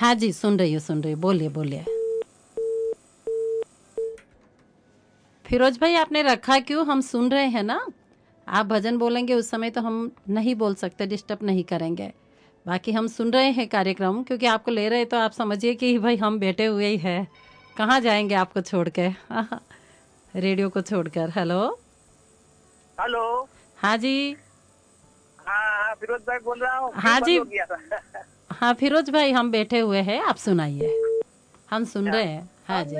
हाँ जी, सुन रही हूँ, बोलिए बोलिए। फिरोज भाई आपने रखा क्यों? हम सुन रहे हैं ना। आप भजन बोलेंगे उस समय तो हम नहीं बोल सकते, डिस्टर्ब नहीं करेंगे। बाकी हम सुन रहे हैं कार्यक्रम, क्योंकि आपको ले रहे तो आप समझिए कि भाई हम बैठे हुए ही है। कहाँ जाएंगे आपको छोड़ के रेडियो को छोड़कर। हेलो। हेलो। हाँ जी। हाँ, फिरोज भाई बोल रहा हूँ, क्यों हाँ बंद जी। हो गया था? हाँ फिरोज भाई हम बैठे हुए हैं, आप सुनाइए। हम सुन अच्छा। रहे हैं। हाँ हाँ, जी।